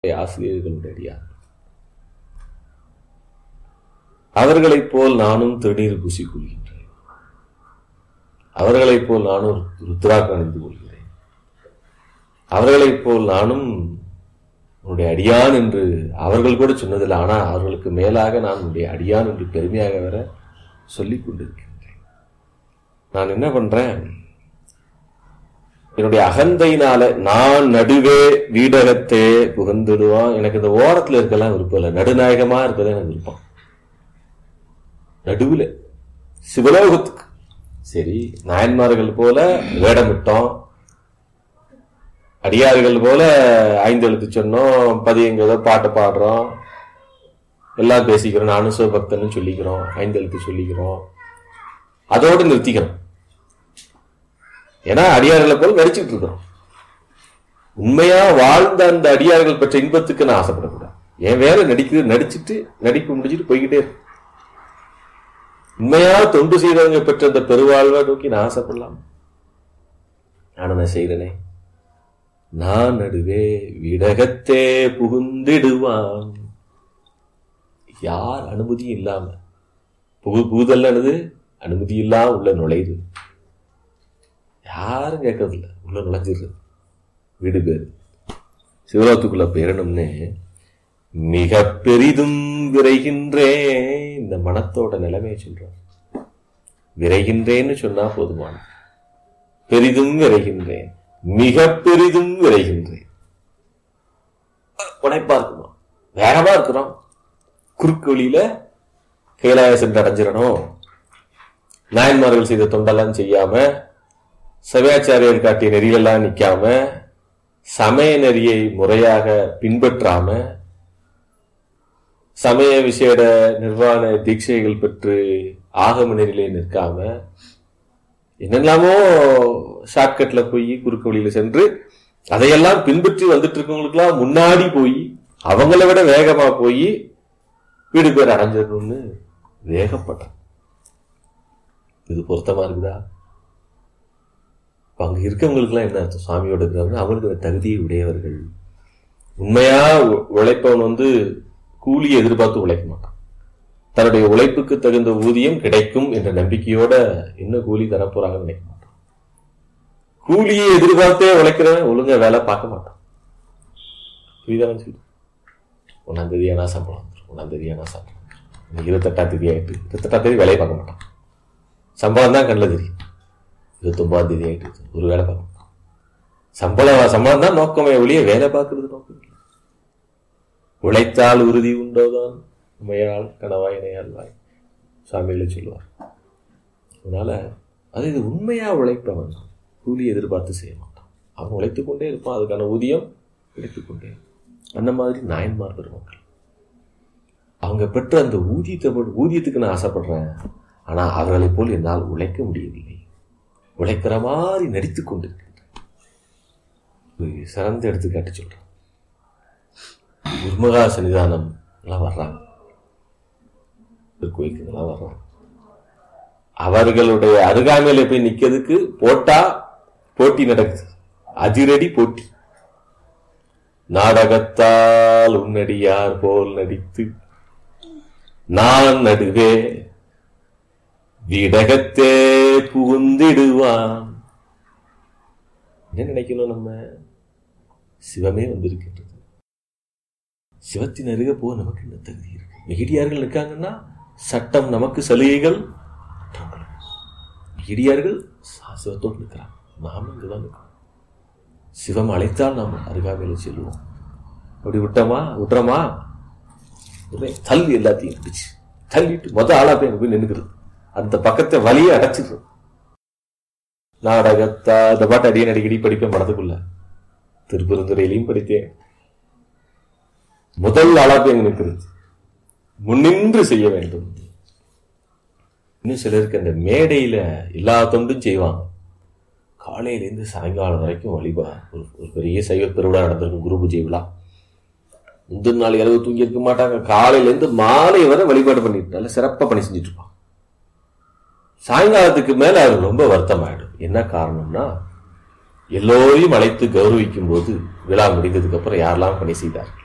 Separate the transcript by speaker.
Speaker 1: ஆசிரியர்களுடைய அடியார். அவர்களைப் போல் நானும் திருநீர் பூசிக்கொள்கின்றேன். அவர்களைப் போல் நானும் ருத்ராக்கு அணிந்து கொள்கிறேன். அவர்களைப் போல் நானும் உன்னுடைய அடியான் என்று அவர்கள் கூட சொன்னதில்லை. ஆனால் அவர்களுக்கு மேலாக நான் உன்னுடைய அடியான் என்று பெருமையாக வர சொல்லிக் கொண்டிருக்கின்றேன். நான் என்ன பண்றேன், என்னுடைய அகந்தையினால நான் நடுவே வீடகத்தே புகுந்துடுவான். எனக்கு இந்த ஓரத்தில் இருக்கலாம் விருப்பம் இல்லை, நடுநாயகமா இருக்கதான் எனக்கு விருப்பம். நடுவில் சிவலோகத்துக்கு சரி, நாயன்மார்கள் போல வேடமிட்டோம், அடியார்கள் போல 5 எழுத்து சொன்னோம், பதியங்களோ பாட்டு பாடுறோம், எல்லாம் பேசிக்கிறோம், நானும் சிவபக்தன்னு சொல்லிக்கிறோம், 5 எழுத்து சொல்லிக்கிறோம், அதோடு நிறுத்திக்கிறோம். ஏன்னா அடியார்களை போல நடிச்சுட்டு இருக்கிறோம். உண்மையா வாழ்ந்த அந்த அடியார்கள் பெற்ற இன்பத்துக்கு நான் ஆசைப்படக்கூடாது. என் வேலை நடிச்சுட்டு நடிப்பு முடிச்சுட்டு போய்கிட்டே இருக்கு. உண்மையா தொண்டு செய்தவங்க பெற்ற அந்த பெருவாழ்வை நோக்கி நான் ஆசைப்படலாம். நான் என்ன செய்கிறேனே, நான் நடுவே விடகத்தே புகுந்திடுவான். யார் அனுமதியும் இல்லாம புகுதல்னது அனுமதி இல்லாம உள்ள நுழையுது. யாரும் கேட்கறது இல்லை, உள்ள நுழைஞ்சிடுறது. வீடு பேரு சிவலோகத்துக்குள்ள பேரணும்னு மிக பெரிதும் விரைகின்றேன். இந்த மனத்தோட நிலைமையை சொல்றேன். விரைகின்றேன்னு சொன்னா போதுமான, பெரிதும் விரைகின்றேன், மிக பெரிதும் விரைகின்றேன். உனைப்பா இருக்குமா, வேகமா இருக்கிறோம், குறுக்கு வழியில கைலாய சென்று அடைஞ்சிடணும், நாயன்மார்கள் செய்த தொண்டெல்லாம் செய்யாம, சபையாச்சாரியர் காட்டிய நெறியெல்லாம் நிக்காம, சமய நெறியை முறையாக பின்பற்றாம, சமய விசேட நிர்வாண தீட்சைகள் பெற்று ஆகம நெறியிலே நிற்காம, என்னெல்லாமோ ஷார்ட்கட்ல போய் குறுக்கு வழியில சென்று அதையெல்லாம் பின்பற்றி வந்துட்டு இருக்கவங்களுக்குலாம் முன்னாடி போய் அவங்கள விட வேகமா போய் வீடு பேர் அடைஞ்சிடணும்னு வேகப்பட்டான். இது பொருத்தமா இருக்குதா? அங்க இருக்கவங்களுக்கு எல்லாம் என்ன அர்த்தம்? சுவாமியோட இருக்கிறவங்க அவங்களுக்கு தகுதியை உடையவர்கள். உண்மையா உழைப்பவன் கூலியை எதிர்பார்த்து உழைக்க மாட்டான். தன்னுடைய உழைப்புக்கு தகுந்த ஊதியம் கிடைக்கும் என்ற நம்பிக்கையோட என்ன கூலி தரப்போறாங்கன்னு நினைக்க மாட்டான். கூலியை எதிர்பார்த்தே உழைக்கிறவன் ஒழுங்கா வேலை பார்க்க மாட்டான். புரியுதான்? சொல்லி 1ஆம் தேதி ஆனா சம்பளம், 1ஆம் தேதி ஆனா சம்பளம், 28ஆம் தேதி ஆயிட்டு 28ஆம் தேதி வேலையை பார்க்க மாட்டான். சம்பளம் தான் கண்ணில் தெரியும். 29ஆம் தேதி ஆயிட்டு ஒரு வேலை பார்க்க மாட்டான். சம்பளம் தான் நோக்கமே ஒழிய வேலை பார்க்கறது நோக்கம் இல்லை. உழைத்தால் உறுதி உண்டோதான் உமையால் கனவாய் இணையால்வாய் சுவாமியில சொல்லுவார். அதனால இது உண்மையா உழைப்பவன் கூலி எதிர்பார்த்து செய்ய மாட்டான். அவன் உழைத்துக் கொண்டே இருப்பான், அதுக்கான ஊதியம் கிடைத்துக் கொண்டே. அந்த மாதிரி நாயன்மார் பெருமக்கள் அவங்க பெற்ற அந்த ஊதியத்துக்கு நான் ஆசைப்படுறேன். ஆனா அவர்களை போல் என்னால் உழைக்க முடியவில்லை. உழைக்கிற மாதிரி நடித்துக் கொண்டிருக்கின்றேன். சிறந்த எடுத்துக்காட்டு சொல்றேன். குருமகா சன்னிதானம் எல்லாம் வர்றாங்க, கோயிலுக்கு வர்றாங்க. அவர்களுடைய அருகாமையில போய் நிக்கிறதுக்கு போட்டி நடக்குது, அதிரடி போட்டி. நாடகத்தால் உன்னடியார் போல் நடித்து நான் நடுவே விடகத்தே புகுந்திடுவான். என்ன நினைக்கணும்? நம்ம சிவமே வந்திருக்கின்றது. சிவத்தின் அருக போக நமக்கு என்ன தகுதி இருக்கு? நெகிடியார்கள் இருக்காங்கன்னா சட்டம் நமக்கு சலுகைகள். நெகிடியார்கள் சிவத்தோடு இருக்கிறாங்க, நாம இங்குதான் இருக்கிறோம். சிவம் அழைத்தால் நாம் அருகாமையில செல்வோம். அப்படி விட்டுறோமா தள்ளி எல்லாத்தையும் அடிச்சு தள்ளிட்டு ஆளா போய் நின்றுக்கிறது. அந்த பக்கத்தை வழியை அடைச்சிடுறோம். நாடகத்தா இந்த பாட்டு அடிக்கடி படிப்பேன் மனதுக்குள்ள. திருப்பெருந்துறையிலையும் படித்தேன். முதல் ஆளா போய் நிற்கிறது, முன்னின்று செய்ய வேண்டும். இன்னும் சிலருக்கு அந்த மேடையில எல்லா தொண்டும் செய்வாங்க. காலையிலேருந்து சாயங்காலம் வரைக்கும் ஒரு பெரிய சைவ பெருவிழா நடந்திருக்கும், குரு பூஜை விழா. முந்தின நாள் இரவு தூங்கி இருக்க மாட்டாங்க. காலையிலேருந்து மாலை வரை வழிபாடு பண்ணிட்டு நல்ல சிறப்பா பணி செஞ்சுட்டு இருப்பாங்க. சாயங்காலத்துக்கு மேல அது ரொம்ப வருத்தம் ஆயிடும். என்ன காரணம்னா, எல்லோரையும் அழைத்து கௌரவிக்கும் போது விழா முடிந்ததுக்கு அப்புறம் யாரெல்லாம் பணி செய்தார்,